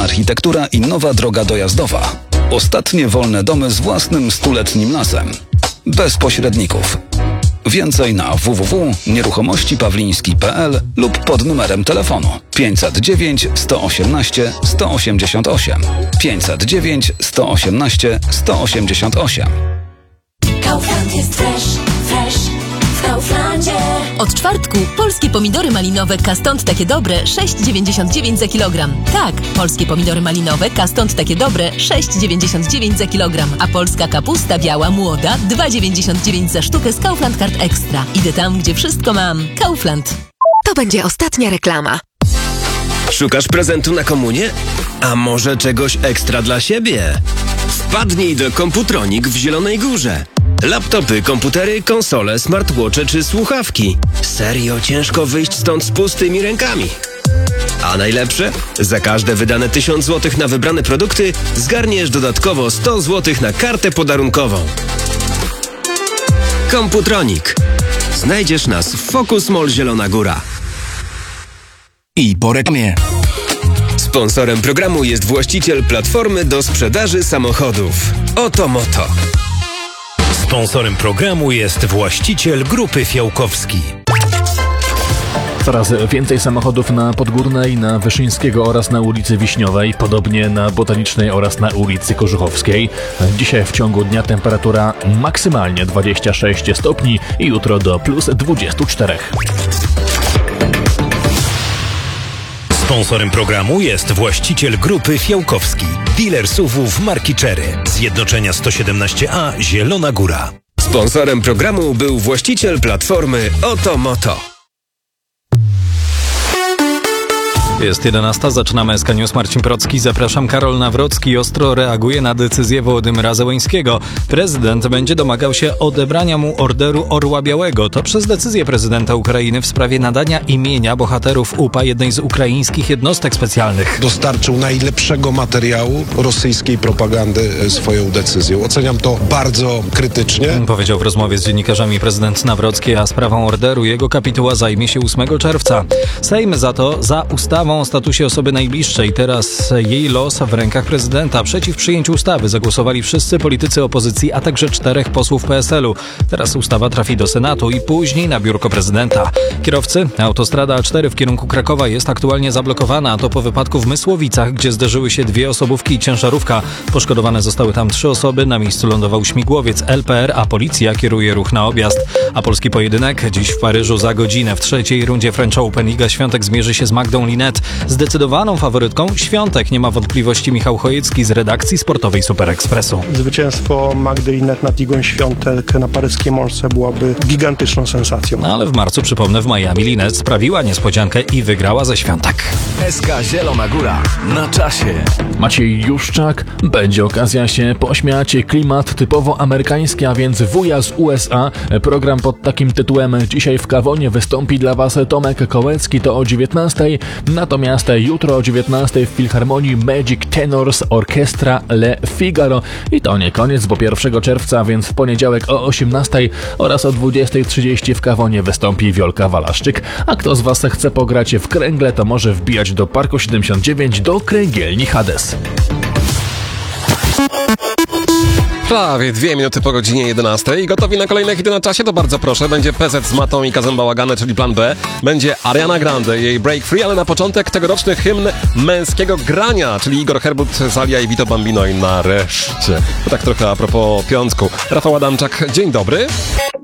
architektura i nowa droga dojazdowa. Ostatnie wolne domy z własnym 100-letnim lasem. Bez pośredników. Więcej na www.nieruchomościpawliński.pl lub pod numerem telefonu 509 118 188 509 118 188. Kaufland jest fresh w Kauflandzie. Od czwartku polskie pomidory malinowe Kastąd takie dobre 6,99 za kilogram. Tak, polskie pomidory malinowe Kastąd takie dobre 6,99 za kilogram. A polska kapusta biała młoda 2,99 za sztukę z Kaufland Card Extra. Idę tam, gdzie wszystko mam. Kaufland. To będzie ostatnia reklama. Szukasz prezentu na komunię? A może czegoś ekstra dla siebie? Wpadnij do Komputronik w Zielonej Górze. Laptopy, komputery, konsole, smartwatche czy słuchawki. Serio ciężko wyjść stąd z pustymi rękami. A najlepsze? Za każde wydane 1000 zł na wybrane produkty zgarniesz dodatkowo 100 zł na kartę podarunkową. Komputronik. Znajdziesz nas w Focus Mall Zielona Góra. I po reklamie. Sponsorem programu jest właściciel platformy do sprzedaży samochodów. Oto Moto. Sponsorem programu jest właściciel Grupy Fiałkowski. Coraz więcej samochodów na Podgórnej, na Wyszyńskiego oraz na ulicy Wiśniowej, podobnie na Botanicznej oraz na ulicy Kożuchowskiej. Dzisiaj w ciągu dnia temperatura maksymalnie 26 stopni i jutro do plus 24. Sponsorem programu jest właściciel Grupy Fiałkowski. Dealer SUV-ów marki Chery. Zjednoczenia 117A Zielona Góra. Sponsorem programu był właściciel platformy Oto Moto. Jest 11, zaczynamy SK News. Marcin Procki, zapraszam. Karol Nawrocki ostro reaguje na decyzję Wołodymyra Zełenskiego. Prezydent będzie domagał się odebrania mu Orderu Orła Białego. To przez decyzję prezydenta Ukrainy w sprawie nadania imienia bohaterów UPA jednej z ukraińskich jednostek specjalnych. Dostarczył najlepszego materiału rosyjskiej propagandy swoją decyzją. Oceniam to bardzo krytycznie. Powiedział w rozmowie z dziennikarzami prezydent Nawrocki, a sprawą orderu jego kapituła zajmie się 8 czerwca. Sejm za to za ustawą o statusie osoby najbliższej. Teraz jej los w rękach prezydenta. Przeciw przyjęciu ustawy zagłosowali wszyscy politycy opozycji, a także 4 posłów PSL-u. Teraz ustawa trafi do Senatu i później na biurko prezydenta. Kierowcy, autostrada A4 w kierunku Krakowa jest aktualnie zablokowana. To po wypadku w Mysłowicach, gdzie zderzyły się 2 osobówki i ciężarówka. Poszkodowane zostały tam 3 osoby. Na miejscu lądował śmigłowiec LPR, a policja kieruje ruch na objazd. A polski pojedynek dziś w Paryżu za godzinę. W 3. rundzie French Open Iga Świątek zmierzy się z Magdą Linette. Zdecydowaną faworytką Świątek, nie ma wątpliwości Michał Chojecki z redakcji sportowej Super Expressu. Zwycięstwo Magdy Linette nad Igą Świątek na paryskiej Mączce byłaby gigantyczną sensacją. No ale w marcu, przypomnę, w Miami Linette sprawiła niespodziankę i wygrała ze Świątek. SK Zielona Góra. Na czasie. Maciej Juszczak. Będzie okazja się pośmiać. Klimat typowo amerykański, a więc wuja z USA. Program pod takim tytułem dzisiaj w Kawonie wystąpi dla Was Tomek Kołecki, to o 19:00. Natomiast jutro o 19:00 w Filharmonii Magic Tenors Orchestra Le Figaro. I to nie koniec, bo 1 czerwca, więc w poniedziałek o 18:00 oraz o 20:30 w Kawonie wystąpi Wiolka Walaszczyk. A kto z Was chce pograć w kręgle, to może wbijać do Parku 79 do kręgielni Hades. Prawie 2 minuty po godzinie 11. Gotowi na kolejne hity na czasie? To bardzo proszę. Będzie PZ z Matą i Kazem Bałagane, czyli plan B. Będzie Ariana Grande, jej Break Free, ale na początek tegoroczny hymn męskiego grania, czyli Igor Herbut, Salia i Vito Bambino i nareszcie. To tak trochę a propos piątku. Rafał Adamczak, dzień dobry.